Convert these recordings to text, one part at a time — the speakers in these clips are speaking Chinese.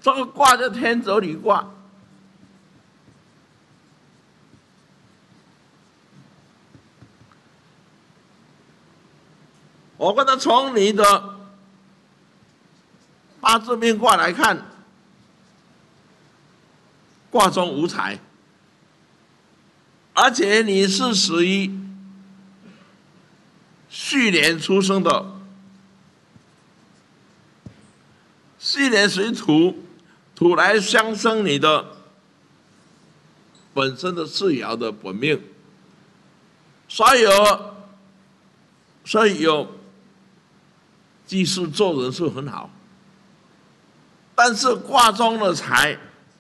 这个卦叫天泽履卦。我跟他从你的八字命卦来看，卦中无财，而且你是属于戌年出生的，戌年属于土，土来相生你的本身的四爻的本命，所以有记事做人是很好，但是卦中的财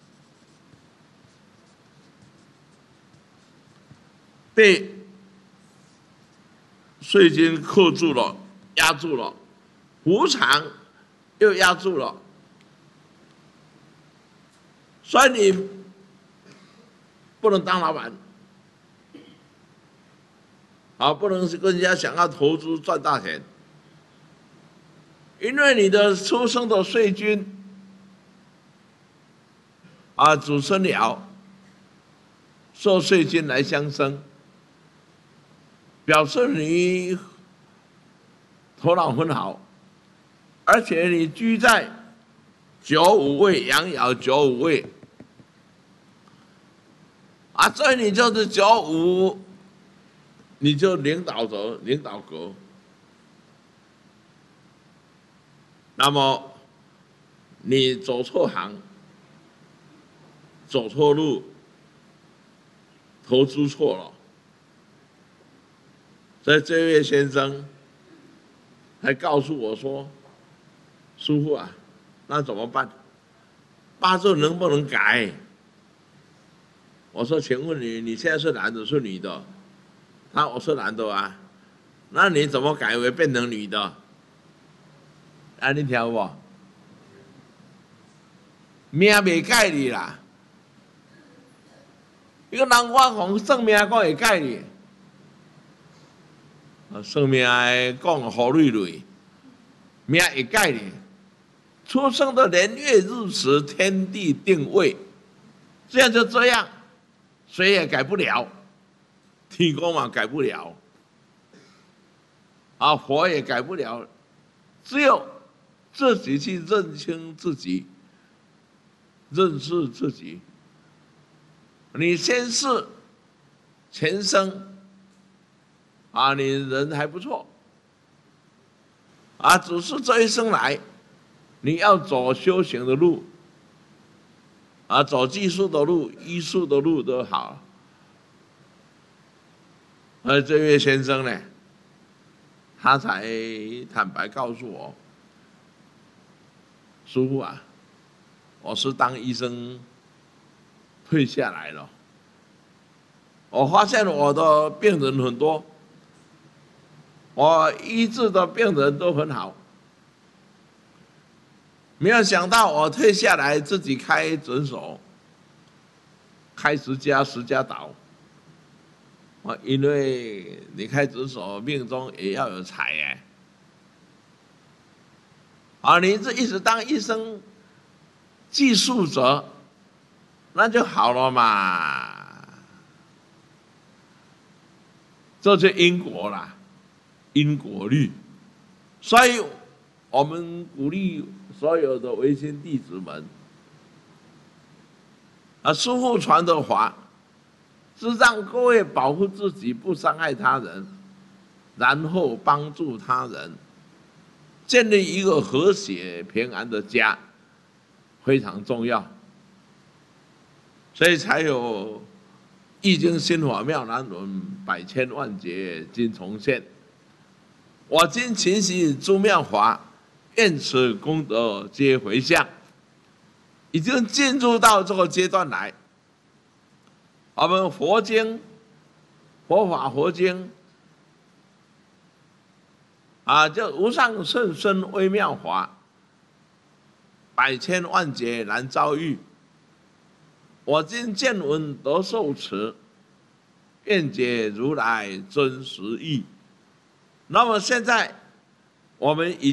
被税金扣住了，压住了，无常又压住了，所以你不能当老板，不能跟人家想要投资赚大钱，因为你的出生的岁君主生爻受岁君来相生，表示你头脑很好，而且你居在95位，阳爻95位，所以你就是95，你就领导格。那么你走错行，走错路，投资错了。所以这位先生还告诉我说：“师父啊，那怎么办？八字能不能改？”我说：“请问你现在是男的是女的？”我是男的啊，那你怎么改为变成女的？你听有无？命袂改你啦，一个人我讲算命讲会改你。算命讲好累累，命会改你。出生的年月日时，天地定位，这样就这样，谁也改不了，天公嘛改不了，佛也改不了，只有自己去认清自己，认识自己。你先是前生。你人还不错，只是这一生来，你要走修行的路，走技术的路、医术的路都好。这位先生呢，他才坦白告诉我，师父啊，我是当医生退下来了，我发现我的病人很多。我医治的病人都很好，没有想到我退下来自己开诊所，开10家倒。因为你开诊所命中也要有财你这一直当医生技术者，那就好了嘛，这就因果啦。因果律，所以我们鼓励所有的微信弟子们，师父传的法是让各位保护自己，不伤害他人，然后帮助他人，建立一个和谐平安的家，非常重要。所以才有易经心法妙难论，百千万劫今重现。我今勤习诸妙法，愿此功德皆回向。已经进入到这个阶段来，我们佛经、佛法、佛经叫无上甚深微妙法，百千万劫难遭遇。我今见闻得受持，愿解如来真实义。那么现在我们已